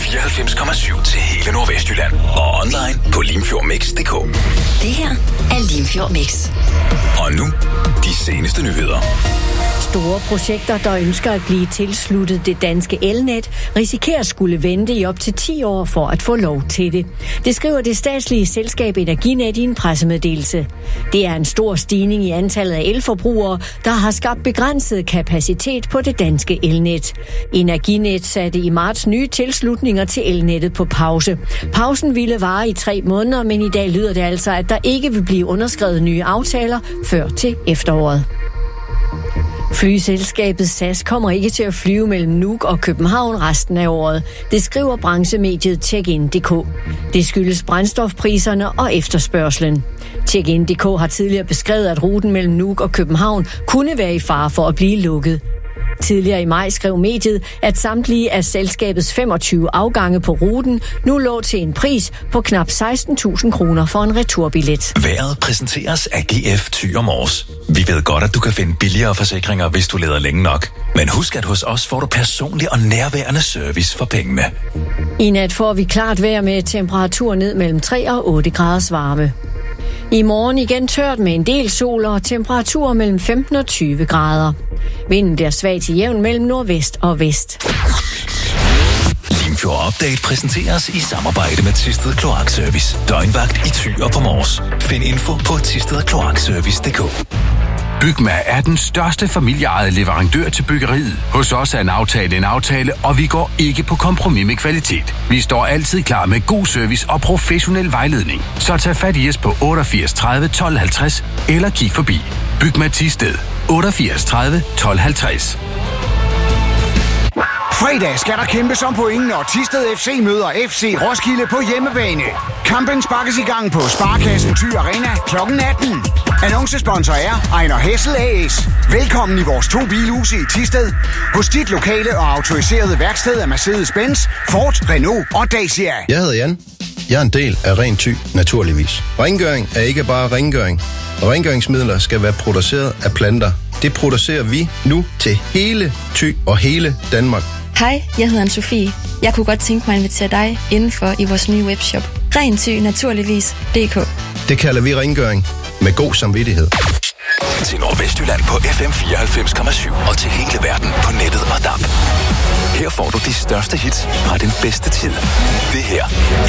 94,7 til hele Nordvestjylland. Og online på limfjordmix.dk. Det her er Limfjord Mix. Og nu, de seneste nyheder. Store projekter, der ønsker at blive tilsluttet det danske elnet, risikerer at skulle vente i op til 10 år for at få lov til det. Det skriver det statslige selskab Energinet i en pressemeddelelse. Det er en stor stigning i antallet af elforbrugere, der har skabt begrænset kapacitet på det danske elnet. Energinet satte i marts nye tilslutninger til elnettet på pause. Pausen ville vare i 3 måneder, men i dag lyder det altså, at der ikke vil blive underskrevet nye aftaler før til efteråret. Flyselskabet SAS kommer ikke til at flyve mellem Nuuk og København resten af året. Det skriver branchemediet Check-in.dk. Det skyldes brændstofpriserne og efterspørgslen. Check-in.dk har tidligere beskrevet, at ruten mellem Nuuk og København kunne være i fare for at blive lukket. Tidligere i maj skrev mediet, at samtlige af selskabets 25 afgange på ruten nu lå til en pris på knap 16.000 kroner for en returbillet. Vejret præsenteres af GF Thyre Mors. Vi ved godt, at du kan finde billigere forsikringer, hvis du leder længe nok. Men husk, at hos os får du personlig og nærværende service for pengene. I nat får vi klart vejr med temperatur ned mellem 3 og 8 graders varme. I morgen igen tørt med en del sol og temperaturer mellem 15 og 20 grader. Vinden bliver svag til jævn mellem nordvest og vest. Limfjord Update præsenteres i samarbejde med Thisted Kloakservice. Døgnvagt i Thyre på Mors. Find info på thistedkloakservice.dk. Bygma er den største familieejede leverandør til byggeriet. Hos os er en aftale, og vi går ikke på kompromis med kvalitet. Vi står altid klar med god service og professionel vejledning. Så tag fat i os på 88 30 12 50 eller kig forbi. Bygma Thisted 88 30 12 50. Fredag skal der kæmpes om pointen, når Thisted FC møder FC Roskilde på hjemmebane. Kampen sparkes i gang på Sparkassen Thy Arena kl. 18. Annoncesponsor er Ejner Hessel AS. Velkommen i vores 2 bilhuse i Thisted. Hos dit lokale og autoriserede værksted af Mercedes-Benz, Ford, Renault og Dacia. Jeg hedder Jan. Jeg er en del af Ren Thy, naturligvis. Rengøring er ikke bare rengøring. Rengøringsmidler skal være produceret af planter. Det producerer vi nu til hele Thy og hele Danmark. Hej, jeg hedder Anne-Sophie. Jeg kunne godt tænke mig at invitere dig indenfor i vores nye webshop. RenThy-naturligvis.dk. Det kalder vi rengøring med god samvittighed. Til Nordvestjylland på FM 94,7 og til hele verden på nettet og DAB. Her får du de største hits fra den bedste tid. Det her